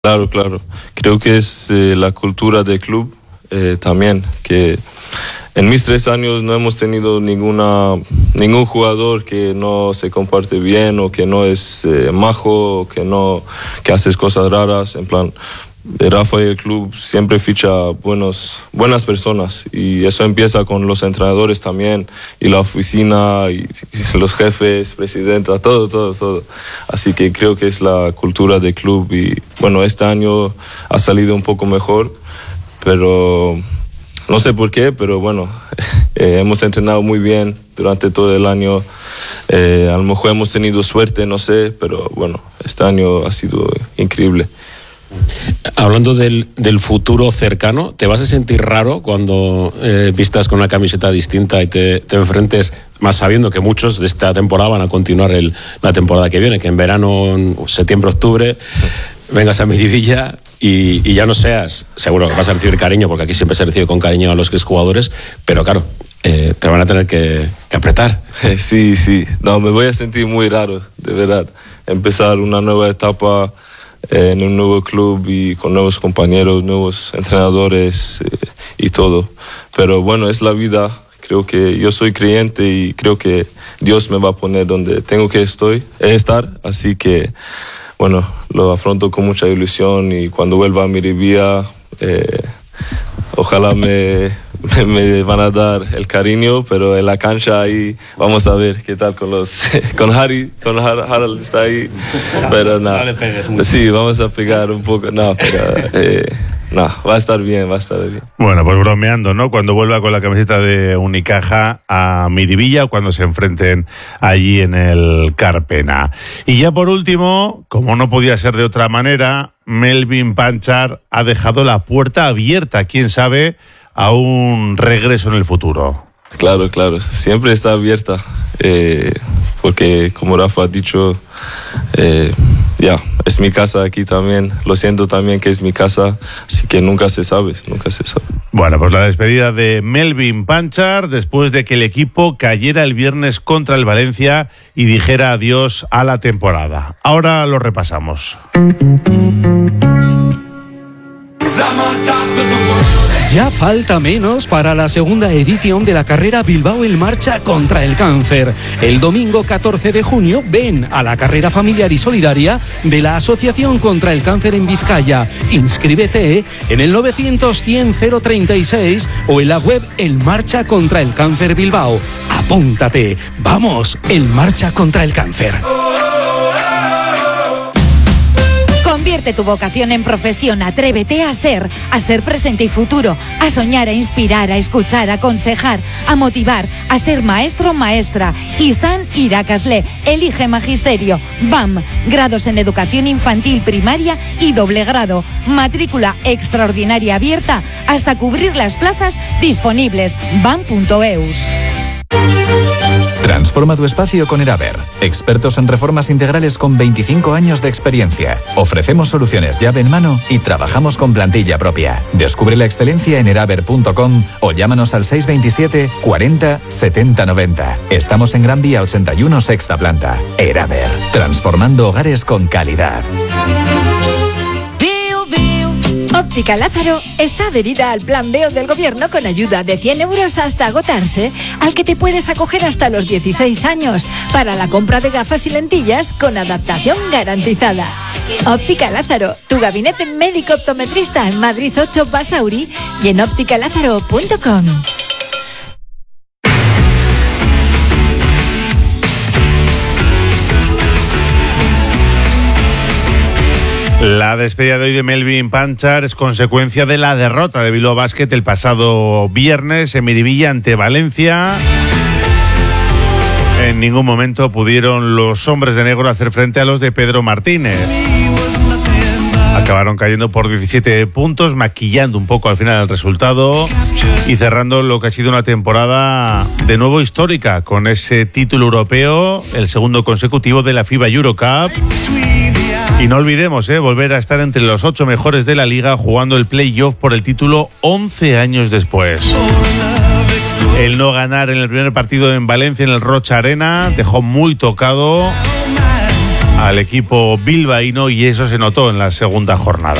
Claro, claro. Creo que es la cultura del club también, que en mis 3 años no hemos tenido ningún jugador que no se comparte bien o que no es majo, que hace cosas raras. En plan, Rafa y el club siempre ficha buenas personas, y eso empieza con los entrenadores también, y la oficina, y los jefes, presidenta, todo. Así que creo que es la cultura del club, y bueno, este año ha salido un poco mejor, pero no sé por qué, pero bueno, hemos entrenado muy bien durante todo el año. A lo mejor hemos tenido suerte, no sé, pero bueno, este año ha sido increíble. Hablando del futuro cercano, ¿te vas a sentir raro cuando vistas con una camiseta distinta y te enfrentes, más sabiendo que muchos de esta temporada van a continuar la temporada que viene, que en verano, en septiembre, octubre, vengas a Miribilla y ya no seas, seguro que vas a recibir cariño, porque aquí siempre se recibe con cariño a los exjugadores, pero claro, te van a tener que apretar? Sí, no, me voy a sentir muy raro, de verdad, empezar una nueva etapa en un nuevo club y con nuevos compañeros, nuevos entrenadores y todo. Pero bueno, es la vida. Creo que yo soy creyente y creo que Dios me va a poner donde tengo que estar. Así que, bueno, lo afronto con mucha ilusión, y cuando vuelva a Miribilla, ojalá me van a dar el cariño, pero en la cancha ahí vamos a ver qué tal con Harald está ahí, pero nada. No le pegues mucho. Sí, vamos a pegar un poco, va a estar bien. Bueno, pues bromeando, ¿no? Cuando vuelva con la camiseta de Unicaja a Miribilla, o cuando se enfrenten allí en el Carpena. Y ya por último, como no podía ser de otra manera, Melvin Panchar ha dejado la puerta abierta, quién sabe, a un regreso en el futuro. Claro, siempre está abierta, porque como Rafa ha dicho, es mi casa aquí también. Lo siento también que es mi casa, así que nunca se sabe. Bueno, pues la despedida de Melvin Panchar después de que el equipo cayera el viernes contra el Valencia y dijera adiós a la temporada. Ahora lo repasamos. Ya falta menos para la segunda edición de la carrera Bilbao en Marcha contra el Cáncer. El domingo 14 de junio ven a la carrera familiar y solidaria de la Asociación contra el Cáncer en Vizcaya. Inscríbete en el 900-100-036 o en la web El Marcha contra el Cáncer Bilbao. Apúntate. Vamos, El Marcha contra el Cáncer. Convierte tu vocación en profesión, atrévete a ser presente y futuro, a soñar, a inspirar, a escuchar, a aconsejar, a motivar, a ser maestro, maestra. ISAN Irakasle, elige magisterio. BAM, grados en educación infantil, primaria y doble grado. Matrícula extraordinaria abierta hasta cubrir las plazas disponibles. BAM.eus. Transforma tu espacio con Eraber. Expertos en reformas integrales con 25 años de experiencia. Ofrecemos soluciones llave en mano y trabajamos con plantilla propia. Descubre la excelencia en eraber.com o llámanos al 627 40 70 90. Estamos en Gran Vía 81, sexta planta. Eraber. Transformando hogares con calidad. Óptica Lázaro está adherida al Plan B del Gobierno con ayuda de 100 euros hasta agotarse, al que te puedes acoger hasta los 16 años para la compra de gafas y lentillas con adaptación garantizada. Óptica Lázaro, tu gabinete médico optometrista en Madrid 8 Basauri y en ópticalázaro.com. La despedida de hoy de Melvin Panchar es consecuencia de la derrota de Bilbao Basket el pasado viernes en Miribilla ante Valencia. En ningún momento pudieron los hombres de negro hacer frente a los de Pedro Martínez. Acabaron cayendo por 17 puntos, maquillando un poco al final el resultado y cerrando lo que ha sido una temporada de nuevo histórica con ese título europeo, el segundo consecutivo de la FIBA Eurocup. Y no olvidemos, volver a estar entre los 8 mejores de la liga jugando el playoff por el título 11 años después. El no ganar en el primer partido en Valencia, en el Rocha Arena, dejó muy tocado al equipo bilbaíno y eso se notó en la segunda jornada.